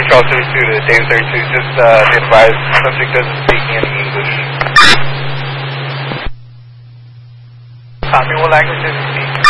Charles 32 to David 32, just be advised, subject doesn't speak any English. Tommy, what language does he speak?